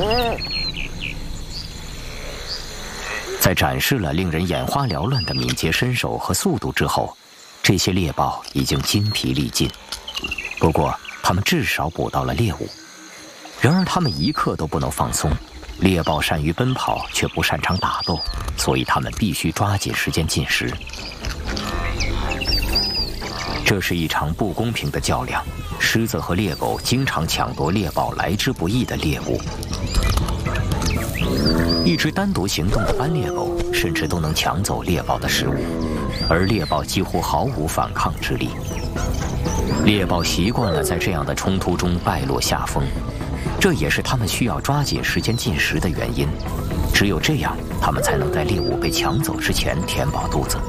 在展示了令人眼花缭乱的敏捷身手和速度之后，这些猎豹已经筋疲力尽。不过，它们至少捕到了猎物。然而，它们一刻都不能放松。猎豹善于奔跑，却不擅长打斗，所以它们必须抓紧时间进食。这是一场不公平的较量，狮子和猎狗经常抢夺猎豹来之不易的猎物。一只单独行动的斑鬣狗甚至都能抢走猎豹的食物，而猎豹几乎毫无反抗之力。猎豹习惯了在这样的冲突中败落下风，这也是它们需要抓紧时间进食的原因。只有这样，它们才能在猎物被抢走之前填饱肚子。